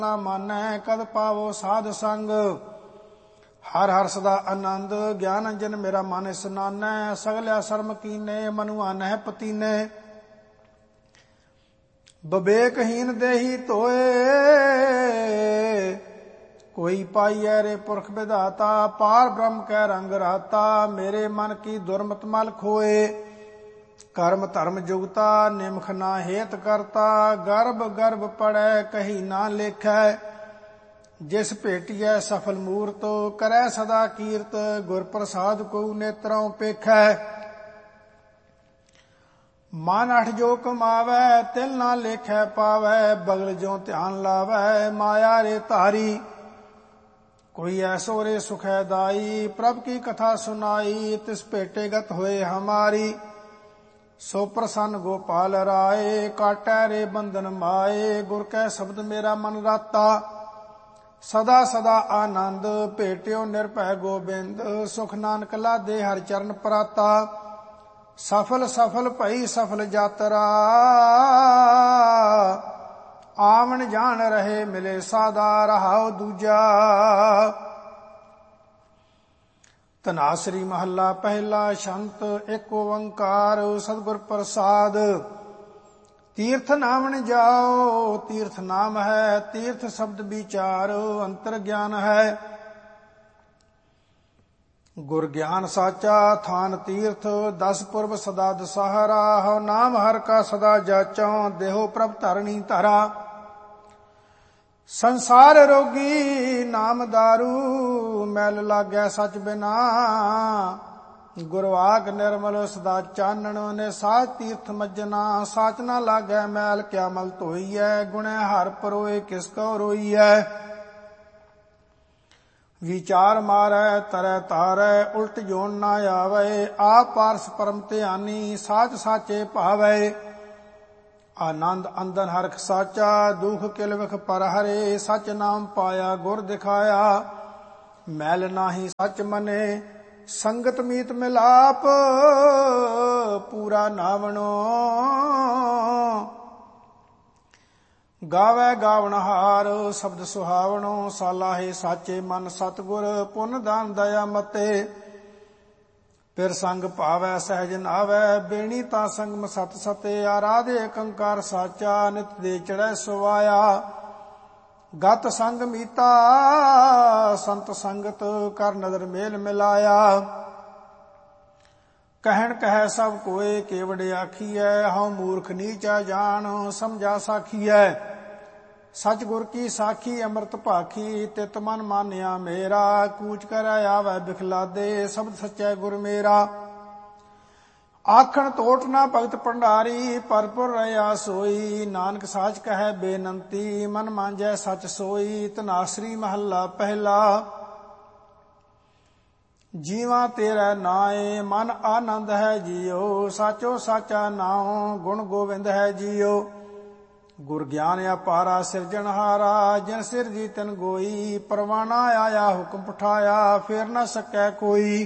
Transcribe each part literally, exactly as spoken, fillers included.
ਨਾ ਮਾਨੈ ਕਦ ਪਾਵੋ ਸਾਧ ਸੰਗ। ਹਰ ਹਰ ਸਦਾ ਆਨੰਦ ਗਿਆਨ ਅੰਜਨ ਮੇਰਾ ਮਨ ਇਸਨਾਨੈ। ਸਗਲਿਆ ਸਰਮ ਕੀਨੇ ਮਨੁ ਆਨਹਿ ਪਤੀਨੇ। ਵਿਵੇਕਹੀਨ ਦੇਹੀ ਧੋਏ ਕੋਈ ਪਾਈਐ ਰੇ ਪੁਰਖ ਵਿਧਾਤਾ। ਪਾਰ ਬ੍ਰਹਮ ਕੈ ਰੰਗ ਰਾਤਾ ਮੇਰੇ ਮਨ ਕੀ ਦੁਰਮਤ ਮਲ ਖੋਏ। ਕਰਮ ਧਰਮ ਜੁਗਤਾ ਨਿਮਖ ਨਾ ਹੇਤ ਕਰਤਾ। ਗਰਭ ਗਰਭ ਪੜੈ ਕਹੀ ਨਾ ਲੇਖੈ। ਜਿਸ ਭੇਟੀਐ ਸਫਲ ਮੂਰਤ ਕਰੈ ਸਦਾ ਕੀਰਤ। ਗੁਰ ਪ੍ਰਸਾਦ ਕੋ ਨੇਤਰੋਂ ਪੇਖੈ। ਮਨ ਅਠ ਜੋ ਕਮਾਵੈ ਤਿਲ ਨਾ ਲੇਖੈ ਪਾਵੈ। ਬਗਲ ਜੋ ਧਿਆਨ ਲਾਵੈ ਮਾਇਆ ਰੇ ਧਾਰੀ। ਕੋਈ ਐਸੋ ਰੇ ਸੁਖੈ ਦਾਈ ਪ੍ਰਭ ਕੀ ਕਥਾ ਸੁਨਾਈ। ਤਿਸ ਭੇਟੇ ਗਤ ਹੋਏ ਹਮਾਰੀ। ਸੋ ਪ੍ਰਸੰਨ ਗੋਪਾਲ ਰਾਏ ਕਾਟੈ ਰੇ ਬੰਧਨ ਮਾਏ। ਗੁਰ ਕੈ ਸ਼ਬਦ ਮੇਰਾ ਮਨ ਰਾਤਾ ਸਦਾ ਸਦਾ ਆਨੰਦ। ਭੇਟਿਓ ਨਿਰਭੈ ਗੋਬਿੰਦ ਸੁਖ ਨਾਨਕ ਲਾਦੇ ਹਰਿ ਚਰਨ ਪਰਾਤਾ। ਸਫਲ ਸਫਲ ਭਈ ਸਫਲ ਯਾਤਰਾ ਆਵਣ ਜਾਣ ਰਹੇ ਮਿਲੇ ਸਾਦਾ। ਰਹਾਉ ਦੂਜਾ ਧਨਾਸਰੀ ਮਹੱਲਾ ਪਹਿਲਾ। ਸ਼ੰਤ ਏਕ ਓੰਕਾਰ ਸਤਿਗੁਰ ਪ੍ਰਸਾਦ। ਤੀਰਥ ਨਾਵਣ ਜਾਓ ਤੀਰਥ ਨਾਮ ਹੈ। ਤੀਰਥ ਸ਼ਬਦ ਵਿਚਾਰ ਅੰਤਰ ਗਿਆਨ ਹੈ। ਗੁਰ ਗਿਆਨ ਸਾਚਾ ਥਾਨ ਤੀਰਥ। ਦਸ ਪੁਰਬ ਸਦਾ ਦਸਹਰਾ। ਹਉ ਨਾਮ ਹਰ ਕਾ ਸਦਾ ਜਾਚਉ ਦੇਹੋ ਪ੍ਰਭ ਧਰਣੀ ਧਰਾ। ਸੰਸਾਰ ਰੋਗੀ ਨਾਮ ਦਾਰੂ ਮੈਲ ਲਾਗੈ ਸਚ ਬਿਨਾ। ਗੁਰਵਾਕ ਨਿਰਮਲ ਸਦਾ ਚਾਨਣ ਨੇ ਸਾਚ ਤੀਰਥ ਮੱਜਣਾ। ਸਾਚ ਨਾ ਲਾਗੈ ਮੈਲ ਕਿਆ ਮਲ ਧੋਈਐ। ਗੁਣੈ ਹਰ ਪਰੋਏ ਕਿਸ ਕਉ ਰੋਈਐ। ਵਿਚਾਰ ਮਾਰੈ ਤਰੈ ਤਾਰੈ ਉਲਟ ਜੋਨ ਨਾ ਆਵੈ। ਆਪ ਪਾਰਸ ਪਰਮ ਧਿਆਨੀ ਸਾਚ ਸਾਚੇ ਭਾਵੈ। ਆਨੰਦ ਅੰਦਨ ਹਰਖ ਸਾਚਾ ਦੁਖ ਕਿਲ ਵਿਖ ਪਰ ਹਰੇ। ਸਚ ਨਾਮ ਪਾਇਆ ਗੁਰ ਦਿਖਾਇਆ ਮੈਲ ਨਾਹੀ ਸਚ ਮਨੇ। ਸੰਗਤ ਮੀਤ ਮਿਲਾਪ ਪੂਰਾ ਨਾਵਣੋ। ਗਾਵੈ ਗਾਵਨਹਾਰ ਸ਼ਬਦ ਸੁਹਾਵਣੋ। ਸਾਲਾਹੇ ਸਾਚੇ ਮਨ ਸਤਿਗੁਰ ਪੁੰਨ ਦਾਨ ਦਇਆ ਮਤੇ। ਫਿਰ ਸੰਗ ਭਾਵੈ ਸਹਿਜ ਨਾਵੈ ਬੇਣੀ ਤਾਂ ਸੰਗਮ ਸਤ ਸਤੇ। ਆਰਾਧੇ ਏਕੰਕਾਰ ਸਾਚਾ ਨਿਤ ਦੇ ਚੜੈ ਸੁਵਾਇਆ। ਗਤ ਸੰਗ ਮੀਤਾ ਸੰਤ ਸੰਗਤ ਕਰ ਨਦਰ ਮੇਲ ਮਿਲਾਇਆ। ਕਹਿਣ ਕਹਿ ਸਭ ਕੋਏ ਕੇਵੜ ਆਖੀਐ। ਹਉ ਮੂਰਖ ਨੀਚਾ ਜਾਣ ਸਮਝਾ ਸਾਖੀਐ। ਸਚ ਗੁਰ ਕੀ ਸਾਖੀ ਅੰਮ੍ਰਿਤ ਭਾਖੀ। ਤਿਤ ਮਨ ਮਾਨਿਆ ਮੇਰਾ ਕੂਚ ਕਰੈ ਆਵੈ ਬਿਖਲਾਦੇ। ਸ਼ਬਦ ਸਚੈ ਗੁਰ ਮੇਰਾ ਆਖਣ ਤੋਟ ਨਾ ਭਗਤ ਭੰਡਾਰੀ। ਭਰਪੁਰ ਰਹਿਆ ਸੋਈ ਨਾਨਕ ਸਾਚ ਕਹੈ ਬੇਨੰਤੀ। ਮਨ ਮਾਂਜੈ ਸਚ ਸੋਈ। ਧਨਾਸਰੀ ਮਹੱਲਾ ਪਹਿਲਾ। ਜੀਵਾ ਤੇਰਾ ਨਾਏ ਮਨ ਆਨੰਦ ਹੈ ਜੀਓ। ਸਾਚੋ ਸਾਚਾ ਨਾਉ ਗੁਣ ਗੋਵਿੰਦ ਹੈ ਜੀਓ। ਗੁਰ ਗਿਆਨ ਅਪਾਰਾ ਸਿਰਜਣਹਾਰਾ। ਜਿਨ ਸਿਰਜੀ ਤਿਨ ਗੋਈ। ਪਰਵਾਣਾ ਆਇਆ ਹੁਕਮ ਪਠਾਇਆ ਫੇਰ ਨਾ ਸਕੈ ਕੋਈ।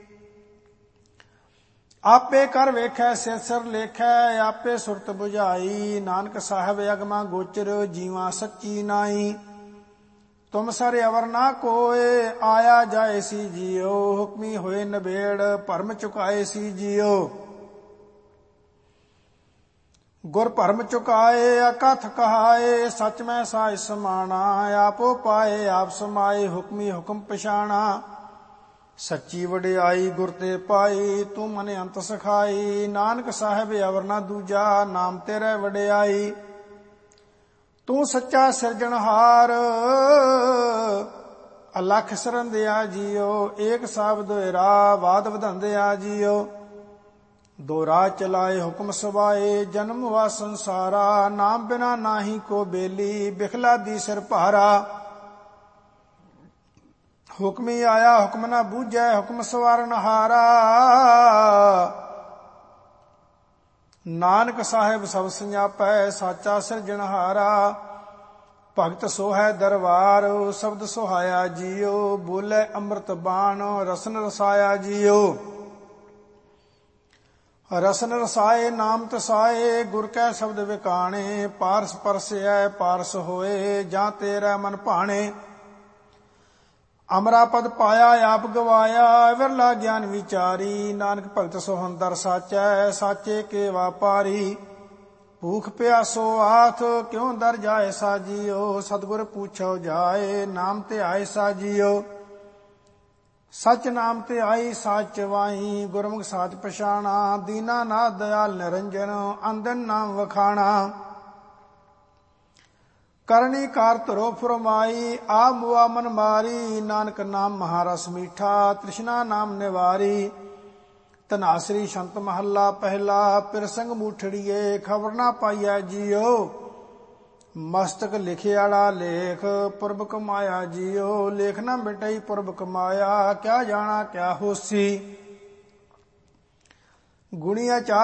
ਆਪੇ ਕਰ ਵੇਖੈ ਸਿਰ ਸਿਰ ਲੇਖੈ। ਆਪੇ ਸੁਰਤ ਬੁਝਾਈ ਨਾਨਕ ਸਾਹਿਬ ਅਗਮਾ ਗੋਚਰ। ਜੀਵਾ ਸੱਚੀ ਨਾਈ ਤੁਮ ਸਰ ਅਵਰ ਨਾ ਕੋਏ। ਆਇਆ ਜਾਏ ਸੀ ਜੀਓ ਹੁਕਮੀ ਹੋਏ ਨਬੇੜ। ਭਰਮ ਚੁਕਾਏ ਸੀ ਜੀਓ ਗੁਰ ਭਰਮ ਚੁਕਾਏ। ਅਕਥ ਕਹਾਏ ਸਚ ਮੈਂ ਸਾਜ ਸਮਾਣਾ। ਆਪੋ ਪਾਏ ਆਪ ਸਮਾਏ ਹੁਕਮੀ ਹੁਕਮ ਪਛਾਣਾ। ਸੱਚੀ ਵਡਿਆਈ ਗੁਰ ਤੇ ਪਾਈ ਤੂੰ ਮਨ ਅੰਤ ਸਖਾਈ। ਨਾਨਕ ਸਾਹਿਬ ਅਵਰ ਨਾ ਦੂਜਾ ਨਾਮ ਤੇਰੇ ਵਡਿਆਈ। ਤੂੰ ਸੱਚਾ ਸਿਰਜਣਹਾਰ ਅਲਖ ਸਰੰਦਿਆ ਜੀਓ। ਏਕ ਸਾਬਦ ਰਾ ਬਾਦ ਵਧੰਦਿਆ ਜੀਓ। ਦੋ ਰਾਹ ਚਲਾਏ ਹੁਕਮ ਸਵਾਏ ਜਨਮ ਵਾ ਸੰਸਾਰਾ। ਨਾਮ ਬਿਨਾ ਨਾਹੀ ਕੋ ਬੇਲੀ ਬਿਖਲਾ ਦੀ ਸਿਰ ਭਾਰਾ। ਹੁਕਮੀ ਆਇਆ ਹੁਕਮ ਨਾ ਬੂਝੈ ਹੁਕਮ ਸਵਾਰਨਹਾਰਾ। ਨਾਨਕ ਸਾਹਿਬ ਸਭ ਸੰਜਾਪੈ ਸਾਚਾ ਸਿਰਜਣਹਾਰਾ। ਭਗਤ ਸੋਹੈ ਦਰਬਾਰ ਸ਼ਬਦ ਸੁਹਾਇਆ ਜੀਓ। ਬੋਲੇ ਅੰਮ੍ਰਿਤ ਬਾਣ ਰਸਨ ਰਸਾਇਆ ਜੀਓ। ਰਸਨ ਰਸਾਏ ਨਾਮ ਤਸਾਏ ਗੁਰ ਕੈ ਸ਼ਬਦ ਵਿਕਾਣੇ ਪਾਰਸ ਪਰਸੈ ਪਾਰਸ ਹੋਏ ਜਾਂ ਤੇਰਾ ਮਨ ਭਾਣੇ ਅਮਰਾ ਪਦ ਪਾਇਆ ਆਪ ਗਵਾਇਆ ਵਿਰਲਾ ਗਿਆਨ ਵਿਚਾਰੀ ਨਾਨਕ ਭਗਤ ਸੋਹੰਦਰ ਸਾਚੈ ਸਾਚੇ ਕੇ ਵਾਪਾਰੀ ਭੂਖ ਪਿਆਸੋ ਆਥ ਕਿਉ ਦਰ ਜਾਏ ਸਾਜੀਓ ਸਤਿਗੁਰ ਪੁੱਛੋ ਜਾਏ ਨਾਮ ਤੇ ਆਏ ਸਾਜੀਓ ਸਚ ਨਾਮ ਤੇ ਆਈ ਸਾਚ ਵਾਈ ਗੁਰਮੁਖ ਸਾਚ ਪਛਾਣਾ ਦੀਨਾ ਨਾਥ ਦਇਆਲ ਨਿਰੰਜਨ ਅੰਦਨ ਨਾਮ ਵਖਾਣਾ ਕਰਨੀ ਕਾਰ ਧਰੋ ਫਰਮਾਈ ਆ ਮੁਆ ਮਨ ਮਾਰੀ ਨਾਨਕ ਨਾਮ ਮਹਾਰਸ ਮੀਠਾ ਤ੍ਰਿਸ਼ਨਾ ਨਾਮ ਨਿਵਾਰੀ ਧਨਾਸਰੀ ਸੰਤ ਮਹੱਲਾ ਪਹਿਲਾ ਪਿਰਸੰਗ ਮੂਠੜੀਏ ਖਬਰ ਨਾ ਪਾਈਐ ਜੀਓ ਮਸਤਕ ਲਿਖਿਆੜਾ ਲੇਖ ਪੁਰਬ ਕਮਾਇਆ ਜੀਓ ਲੇਖ ਨਾ ਮਿਟਈ ਪੁਰਬ ਕਮਾਇਆ ਕਿਆ ਜਾਣਾ ਕਿਆ ਹੋਸੀ ਗੁਣੀਆ ਚਾਰ